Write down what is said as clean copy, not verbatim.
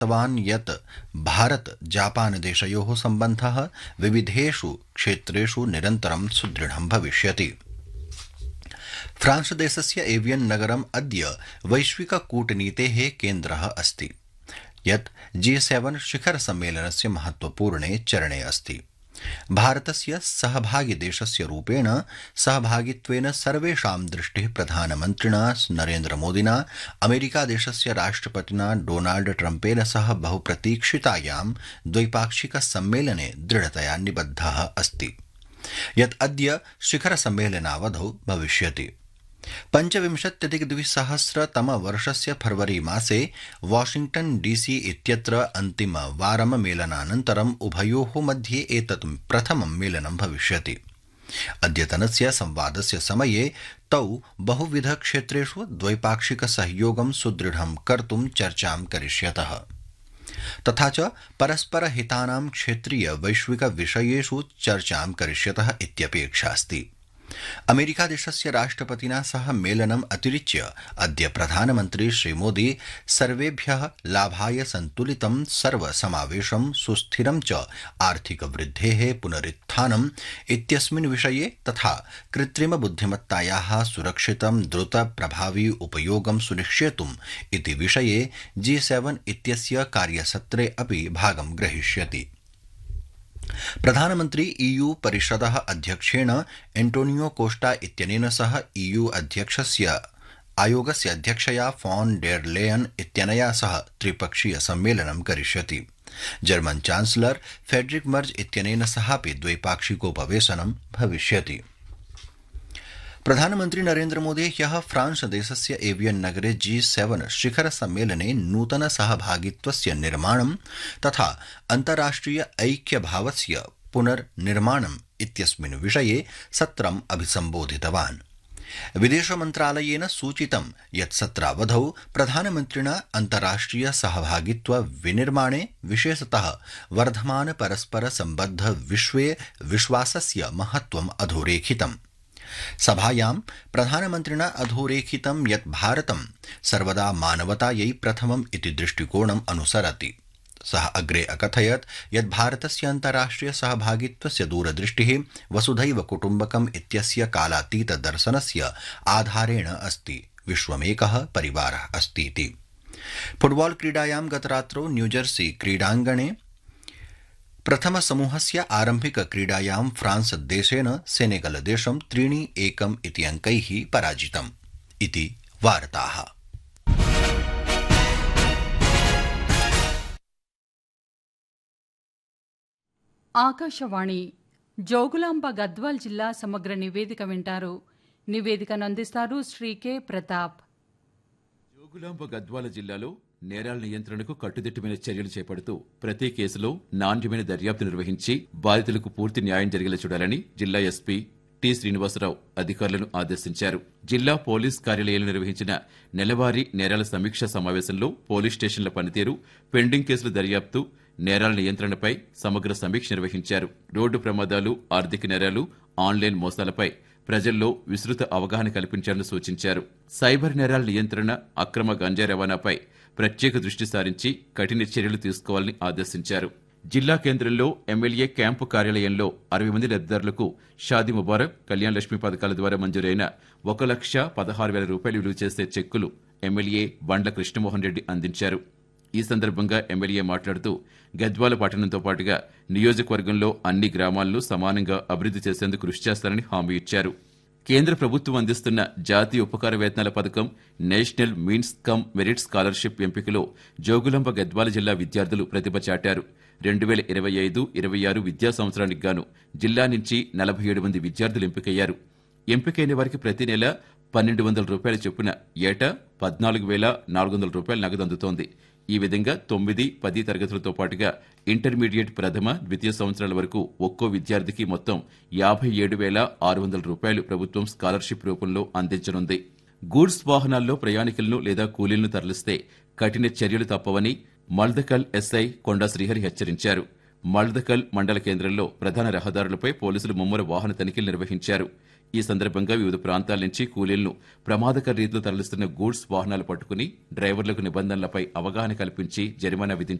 उक्तवान् यत् भारत जापान देशयोः सम्बन्धः विविधेषु क्षेत्रेषु निरन्तरं सुदृढं भविष्यति। फ्रांस देशस्य एवियन् नगरम् अद्य वैश्विक कूटनीतेः केन्द्रः अस्ति, यत् G7 शिखर सम्मेलनस्य महत्वपूर्णे चरणे अस्ति। भारतस्य सहभागी देशस्य रूपेण सहभागित्वेन सर्वेषां दृष्टिः प्रधानमन्त्रिणा नरेन्द्रमोदिना अमेरिकादेशस्य राष्ट्रपतिना डोनाल्ड ट्रम्पेन सह बहुप्रतीक्षितायां द्वैपाक्षिक सम्मेलने दृढतया निबद्धः अस्ति, यत् अद्य शिखर सम्मेलनावधौ भविष्यति। 25,200 फरवरी मासे वाशिंग्टन डीसी इत्यत्र अन्तिमवारं मेलनानन्तरम् उभयोः मध्ये एतत् प्रथमं मेलनं भविष्यति। अद्यतनस्य संवादस्य समये तौ बहुविधक्षेत्रेषु द्वैपाक्षिक सहयोगं सुदृढं कर्तुं चर्चां करिष्यतः, तथा च परस्परहितानां क्षेत्रीय वैश्विक विषयेषु चर्चां करिष्यतः इत्यपेक्षा अस्ति। अमेरिकादेशस्य राष्ट्रपतिना सह मेलनम् अतिरिच्य अद्य प्रधानमन्त्री श्रीमोदी सर्वेभ्यः लाभाय सन्तुलितं सर्वसमावेशं सुस्थिरं च आर्थिकवृद्धेः पुनरुत्थानम् इत्यस्मिन् विषये तथा कृत्रिमबुद्धिमत्तायाः सुरक्षितं द्रुतप्रभावी उपयोगं सुनिश्चेतुम् इति विषये G7 इत्यस्य कार्यसत्रे अपि भागं ग्रहीष्यति। प्रधानमन्त्री EU परिषदः अध्यक्षेण एंटोनियो कोस्टा इत्यनेन सह EU अध्यक्षस्य आयोगस्य अध्यक्षया फॉन डेर लेयन इत्यनया सह त्रिपक्षीय सम्मेलनं करिष्यति। जर्मन चांसलर फेडरिक मर्ज इत्यनेन सहापि द्वैपाक्षिकोपवेशनं भविष्यति। प्रधानमन्त्री नरेन्द्र मोदी ह्यः फ्रांस देशस्य एवियन् नगरे G7 शिखर सम्मेलने नूतन सहभागित्वस्य निर्माणं तथा अन्ताराष्ट्रिय ऐक्यभावस्य पुनर्निर्माणम् इत्यस्मिन् विषये सत्रम् अभिसम्बोधितवान्। विदेशमन्त्रालयेन सूचितं यत् सत्रावधौ प्रधानमन्त्रिणा अन्ताराष्ट्रिय सहभागित्व विनिर्माणे विशेषतः वर्धमान परस्पर सम्बद्ध विश्वे विश्वासस्य महत्त्वम् अधोरेखितम्। सभायां प्रधानमन्त्रिणा अधोरेखितं यत् भारतं सर्वदा मानवतायै प्रथमम् इति दृष्टिकोणम् अनुसरति। सः अग्रे अकथयत् यत् भारतस्य अन्ताराष्ट्रिय सहभागित्वस्य दूरदृष्टिः वसुधैव कुटुम्बकम् इत्यस्य कालातीत दर्शनस्य आधारेण अस्ति, विश्वमेकः परिवारः अस्तीति। फुटबॉल क्रीडायां गतरात्रौ न्यूजर्सी क्रीडाङ्गणे प्रथम समूहस्य आरम्भिक क्रीडायां फ्रांस देशेन सेनेगल देशं 3-1 इति अंकैः पराजितम् इति वार्ताः। ఆకాశవాణి జోగులాంబ గద్వాల్ జిల్లా సమగ్ర నివేదిక వింటారు. నివేదికను అందిస్తారు శ్రీ కె ప్రతాప్. జోగులాంబ గద్వాల జిల్లాలో నేరాల నియంత్రణకు కట్టుదిట్టమైన చర్యలు చేపడుతూ ప్రతి కేసులో నాణ్యమైన దర్యాప్తు నిర్వహించి బాధితులకు పూర్తి న్యాయం జరిగేలా చూడాలని జిల్లా ఎస్పీ టి శ్రీనివాసరావు అధికారులను ఆదేశించారు. జిల్లా పోలీస్ కార్యాలయంలో నిర్వహించిన నెలవారీ నేరాల సమీక్షా సమావేశంలో పోలీస్ స్టేషన్ల పనితీరు, పెండింగ్ కేసుల దర్యాప్తు, నేరాల నియంత్రణపై సమగ్ర సమీక్ష నిర్వహించారు. రోడ్డు ప్రమాదాలు, ఆర్థిక నేరాలు, ఆన్లైన్ మోసాలపై ప్రజల్లో విస్తృత అవగాహన కల్పించాలని సూచించారు. సైబర్ నేరాల నియంత్రణ, అక్రమ గంజా రవాణాపై ప్రత్యేక దృష్టి సారించి కఠిన చర్యలు తీసుకోవాలని ఆదేశించారు. జిల్లా కేంద్రంలో ఎమ్మెల్యే క్యాంపు కార్యాలయంలో 60 మంది లబ్దిదారులకు షాదీ ముబారక్, కళ్యాణ్ లక్ష్మి పథకాల ద్వారా మంజూరైన 1,16,000 రూపాయలు విలువ చేసే చెక్కులు ఎమ్మెల్యే బండ్ల కృష్ణమోహన్ రెడ్డి అందించారు. ఈ సందర్భంగా ఎమ్మెల్యే మాట్లాడుతూ గద్వాల పట్టణంతో పాటుగా నియోజకవర్గంలో అన్ని గ్రామాలను సమానంగా అభివృద్ది చేసేందుకు కృషి చేస్తారని హామీ ఇచ్చారు. కేంద్ర ప్రభుత్వం అందిస్తున్న జాతీయ ఉపకార వేతనాల పథకం national means come merit scholarship ఎంపికలో జోగులాంబ గద్వాల జిల్లా విద్యార్థులు ప్రతిభ చాటారు. 2025-26 విద్యా సంవత్సరానికి గాను జిల్లా నుంచి 47 మంది విద్యార్థులు ఎంపికయ్యారు. ఎంపికైన వారికి ప్రతి నెల 1,200 రూపాయల చొప్పున ఏటా 14,400 రూపాయల నగదు అందుతోంది. ఈ విధంగా 9, 10 తరగతులతో పాటుగా ఇంటర్మీడియట్ ప్రథమ, ద్వితీయ సంవత్సరాల వరకు ఒక్కో విద్యార్థికి మొత్తం 57,600 రూపాయలు ప్రభుత్వం స్కాలర్షిప్ రూపంలో అందించనుంది. గూడ్స్ వాహనాల్లో ప్రయాణికులను లేదా కూలీలను తరలిస్తే కఠిన చర్యలు తప్పవని మల్దకల్ ఎస్ఐ కొండా శ్రీహరి హెచ్చరించారు. మల్దకల్ మండల కేంద్రంలో ప్రధాన రహదారులపై పోలీసులు ముమ్మర వాహన తనిఖీలు నిర్వహించారు. ఈ సందర్భంగా వివిధ ప్రాంతాల నుంచి కూలీలను ప్రమాదకర రీతిలో తరలిస్తున్న గూడ్స్ వాహనాలు పట్టుకుని డ్రైవర్లకు నిబంధనలపై అవగాహన కల్పించి జరిమానా విధించారు.